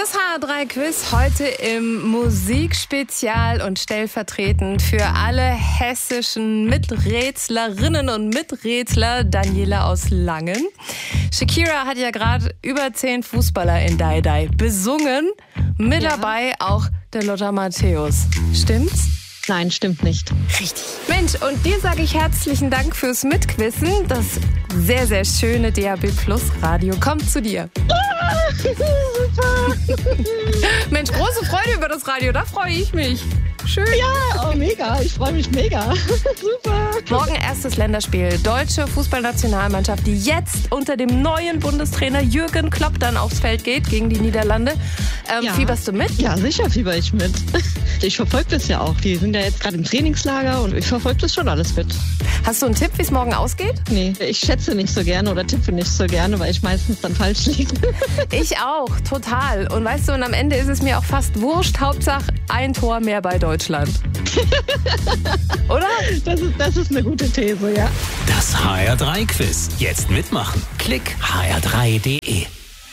Das HR3-Quiz heute im Musikspezial und stellvertretend für alle hessischen Miträtslerinnen und Miträtsler Daniela aus Langen. Shakira hat ja gerade über 10 Fußballer in Dai besungen. Mit dabei auch der Lothar Matthäus. Stimmt's? Nein, stimmt nicht. Richtig. Mensch, und dir sage ich herzlichen Dank fürs Mitquissen. Das sehr, sehr schöne DAB Plus Radio kommt zu dir. Super. Mensch, große Freude über das Radio, da freue ich mich. Schön. Ja, oh mega, ich freue mich mega. Super. Morgen erstes Länderspiel. Deutsche Fußballnationalmannschaft, die jetzt unter dem neuen Bundestrainer Jürgen Klopp dann aufs Feld geht gegen die Niederlande. Fieberst du mit? Ja, sicher fieber ich mit. Ich verfolge das ja auch. Die sind ja jetzt gerade im Trainingslager und ich verfolge das schon alles mit. Hast du einen Tipp, wie es morgen ausgeht? Nee, ich schätze nicht so gerne oder tippe nicht so gerne, weil ich meistens dann falsch liege. Ich auch, total. Und weißt du, und am Ende ist es mir auch fast wurscht. Hauptsache ein Tor mehr bei Deutschland. Oder? Das ist eine gute These, ja. Das HR3-Quiz. Jetzt mitmachen. Klick hr3.de.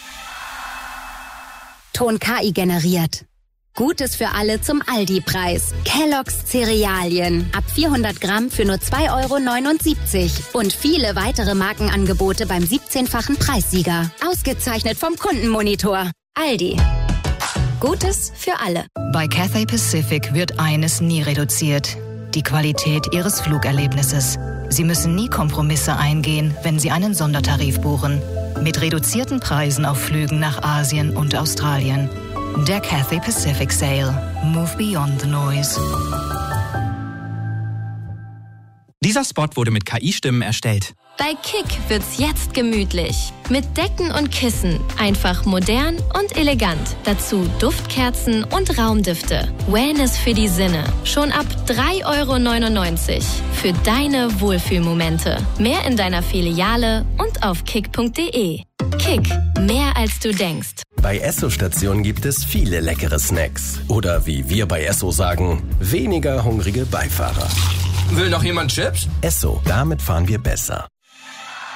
Ton KI generiert. Gutes für alle zum Aldi-Preis. Kellogg's Cerealien. Ab 400 Gramm für nur 2,79 € Und viele weitere Markenangebote beim 17-fachen Preissieger. Ausgezeichnet vom Kundenmonitor. Aldi. Gutes für alle. Bei Cathay Pacific wird eines nie reduziert: die Qualität Ihres Flugerlebnisses. Sie müssen nie Kompromisse eingehen, wenn Sie einen Sondertarif buchen. Mit reduzierten Preisen auf Flügen nach Asien und Australien. Der Cathay Pacific Sale. Move beyond the noise. Dieser Spot wurde mit KI-Stimmen erstellt. Bei Kick wird's jetzt gemütlich. Mit Decken und Kissen. Einfach modern und elegant. Dazu Duftkerzen und Raumdüfte. Wellness für die Sinne. Schon ab 3,99 € für deine Wohlfühlmomente. Mehr in deiner Filiale und auf kick.de. Kick. Mehr als du denkst. Bei Esso-Stationen gibt es viele leckere Snacks. Oder wie wir bei Esso sagen, weniger hungrige Beifahrer. Will noch jemand Chips? Esso, damit fahren wir besser.